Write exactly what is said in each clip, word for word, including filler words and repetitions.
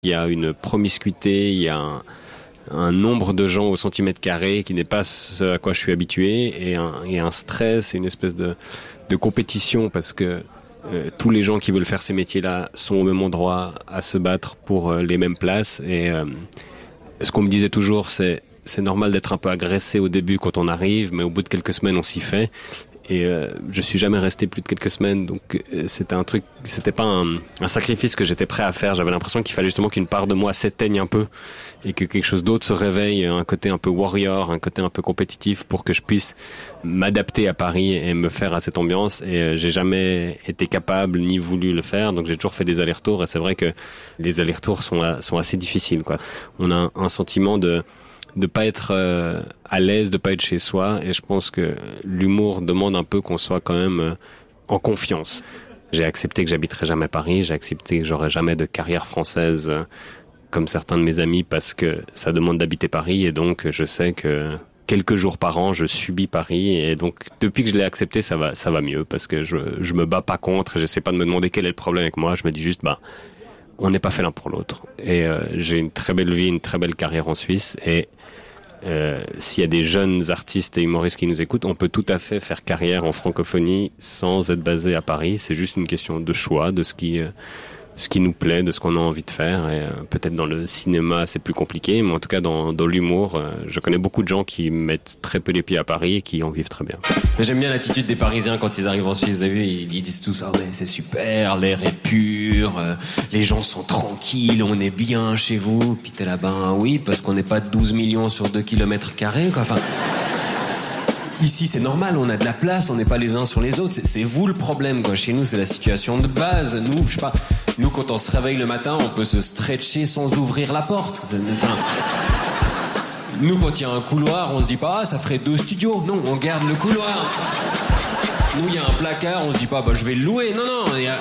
Il y a une promiscuité, il y a un, un nombre de gens au centimètre carré qui n'est pas ce à quoi je suis habitué, et un, et un stress et une espèce de, de compétition parce que euh, tous les gens qui veulent faire ces métiers-là sont au même endroit à se battre pour euh, les mêmes places. Et euh, ce qu'on me disait toujours, c'est c'est normal d'être un peu agressé au début quand on arrive, mais au bout de quelques semaines, on s'y fait. Et euh, je suis jamais resté plus de quelques semaines, donc euh, c'était un truc, c'était pas un, un sacrifice que j'étais prêt à faire. J'avais l'impression qu'il fallait justement qu'une part de moi s'éteigne un peu et que quelque chose d'autre se réveille, un côté un peu warrior, un côté un peu compétitif, pour que je puisse m'adapter à Paris et me faire à cette ambiance. Et euh, j'ai jamais été capable ni voulu le faire, donc j'ai toujours fait des allers-retours. Et c'est vrai que les allers-retours sont sont assez difficiles, quoi. On a un, un sentiment de de pas être euh, à l'aise, de pas être chez soi, et je pense que l'humour demande un peu qu'on soit quand même euh, en confiance. J'ai accepté que j'habiterai jamais Paris, j'ai accepté que j'aurai jamais de carrière française euh, comme certains de mes amis, parce que ça demande d'habiter Paris, et donc je sais que quelques jours par an, je subis Paris, et donc depuis que je l'ai accepté, ça va ça va mieux, parce que je je me bats pas contre, j'essaie pas de me demander quel est le problème avec moi, je me dis juste bah on n'est pas fait l'un pour l'autre. Et euh, j'ai une très belle vie, une très belle carrière en Suisse, et Euh, s'il y a des jeunes artistes et humoristes qui nous écoutent, on peut tout à fait faire carrière en francophonie sans être basé à Paris. C'est juste une question de choix, de ce qui, euh, ce qui nous plaît, de ce qu'on a envie de faire. Et euh, peut-être dans le cinéma, c'est plus compliqué, mais en tout cas dans, dans l'humour, euh, je connais beaucoup de gens qui mettent très peu les pieds à Paris et qui en vivent très bien. J'aime bien l'attitude des Parisiens quand ils arrivent en Suisse. Vous avez vu, ils, ils disent tous, ah ouais, c'est super, l'air est pur, euh, les gens sont tranquilles, on est bien chez vous. Puis t'es là, ben oui, parce qu'on n'est pas douze millions sur deux kilomètres carrés, quoi. Enfin, ici, c'est normal, on a de la place, on n'est pas les uns sur les autres. C'est, c'est vous le problème, quoi. Chez nous, c'est la situation de base. Nous, je sais pas, nous, quand on se réveille le matin, on peut se stretcher sans ouvrir la porte. Enfin, nous, quand il y a un couloir, on se dit pas, ah, ça ferait deux studios. Non, on garde le couloir. Nous, il y a un placard, on se dit pas, bah, je vais le louer. Non, non, il y a...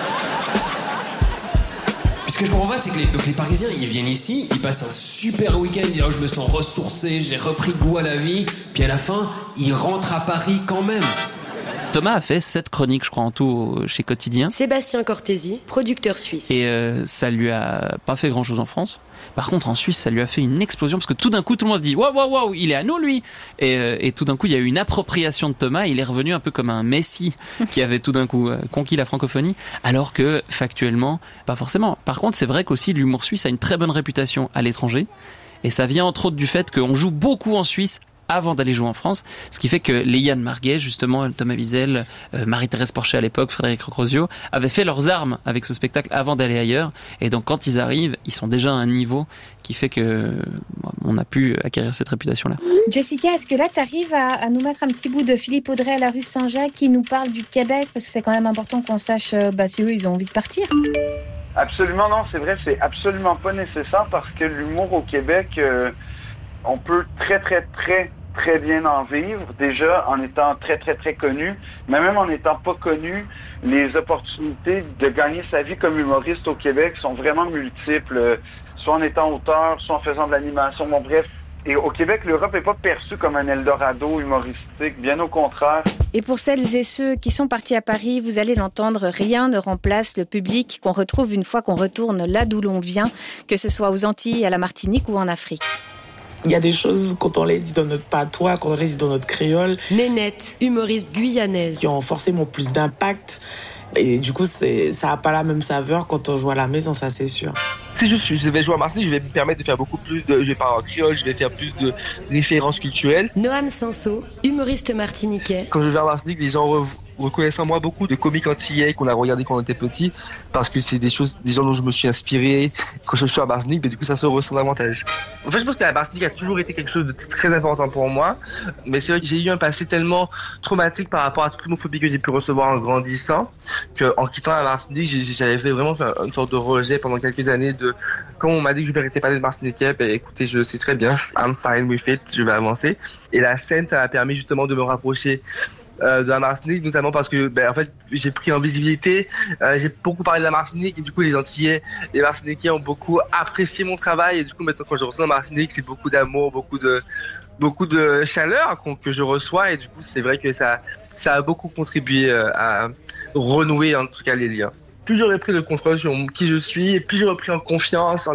Puis ce que je comprends pas, c'est que les, donc les Parisiens, ils viennent ici, ils passent un super week-end, ils disent, oh, je me sens ressourcé, j'ai repris goût à la vie, puis à la fin, ils rentrent à Paris quand même. Thomas a fait sept chroniques, je crois, en tout chez Quotidien. Sébastien Cortési, producteur suisse. Et euh, ça lui a pas fait grand-chose en France. Par contre, en Suisse, ça lui a fait une explosion, parce que tout d'un coup, tout le monde dit « Waouh, waouh, waouh, il est à nous, lui !» Et, euh, et tout d'un coup, il y a eu une appropriation de Thomas, il est revenu un peu comme un messie qui avait tout d'un coup euh, conquis la francophonie, alors que, factuellement, pas forcément. Par contre, c'est vrai qu'aussi, l'humour suisse a une très bonne réputation à l'étranger, et ça vient entre autres du fait qu'on joue beaucoup en Suisse avant d'aller jouer en France, ce qui fait que les Yann Marguet, justement, Thomas Wiesel, euh, Marie-Thérèse Porcher à l'époque, Frédéric Rocrosio, avaient fait leurs armes avec ce spectacle avant d'aller ailleurs, et donc quand ils arrivent, ils sont déjà à un niveau qui fait que bon, on a pu acquérir cette réputation-là. Jessica, est-ce que là tu arrives à, à nous mettre un petit bout de Philippe Audrey à la rue Saint-Jacques qui nous parle du Québec, parce que c'est quand même important qu'on sache euh, bah, si eux ils ont envie de partir. Absolument non, c'est vrai, c'est absolument pas nécessaire, parce que l'humour au Québec, euh, on peut très très très très bien en vivre, déjà en étant très très très connu, mais même en n'étant pas connu, les opportunités de gagner sa vie comme humoriste au Québec sont vraiment multiples, soit en étant auteur, soit en faisant de l'animation, bon bref. Et au Québec, l'Europe n'est pas perçue comme un Eldorado humoristique, bien au contraire. Et pour celles et ceux qui sont partis à Paris, vous allez l'entendre, rien ne remplace le public qu'on retrouve une fois qu'on retourne là d'où l'on vient, que ce soit aux Antilles, à la Martinique ou en Afrique. Il y a des choses, quand on les dit dans notre patois, quand on les dit dans notre créole... Nénette, humoriste guyanaise. ...qui ont forcément plus d'impact. Et du coup, c'est, ça n'a pas la même saveur quand on joue à la maison, ça c'est sûr. Si je, suis, je vais jouer à Martinique, je vais me permettre de faire beaucoup plus de... Je vais parler en créole, je vais faire plus de références culturelles. Noam Sanso, humoriste martiniquais. Quand je vais à Martinique, les gens re, reconnaissent en moi beaucoup de comiques antillais qu'on a regardé quand on était petit, parce que c'est des choses, des gens dont je me suis inspiré quand je suis à Martinique, mais du coup ça se ressent davantage. En fait, je pense que la Martinique a toujours été quelque chose de très important pour moi, mais c'est vrai que j'ai eu un passé tellement traumatique par rapport à toute l'homophobie que j'ai pu recevoir en grandissant, qu'en quittant la Martinique, j'avais fait vraiment une sorte de rejet pendant quelques années de, quand on m'a dit que je ne méritais pas d'être Martiniquais, ben écoutez, je sais très bien, I'm fine with it, je vais avancer. Et la scène, ça m'a permis justement de me rapprocher Euh, de la Martinique, notamment parce que ben, en fait j'ai pris en visibilité, euh, j'ai beaucoup parlé de la Martinique et du coup les Antillais, les Martiniquais ont beaucoup apprécié mon travail et du coup maintenant quand je reçois la Martinique c'est beaucoup d'amour, beaucoup de beaucoup de chaleur que je reçois et du coup c'est vrai que ça ça a beaucoup contribué à renouer en tout cas les liens. Plus j'aurais pris le contrôle sur qui je suis et plus j'aurais pris en confiance en